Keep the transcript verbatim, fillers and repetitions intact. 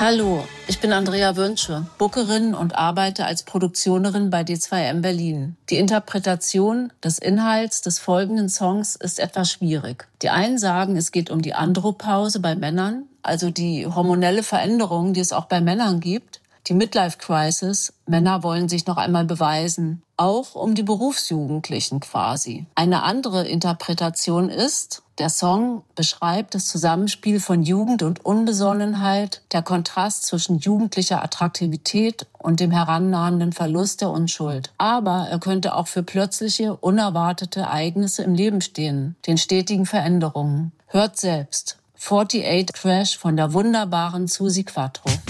Hallo, ich bin Andrea Wünsche, Bookerin und arbeite als Produktionerin bei D zwei M Berlin. Die Interpretation des Inhalts des folgenden Songs ist etwas schwierig. Die einen sagen, es geht um die Andropause bei Männern, also die hormonelle Veränderung, die es auch bei Männern gibt. Die Midlife-Crisis, Männer wollen sich noch einmal beweisen. Auch um die Berufsjugendlichen quasi. Eine andere Interpretation ist, der Song beschreibt das Zusammenspiel von Jugend und Unbesonnenheit, der Kontrast zwischen jugendlicher Attraktivität und dem herannahenden Verlust der Unschuld. Aber er könnte auch für plötzliche, unerwartete Ereignisse im Leben stehen, den stetigen Veränderungen. Hört selbst. achtundvierzig Crash von der wunderbaren Suzi Quatro.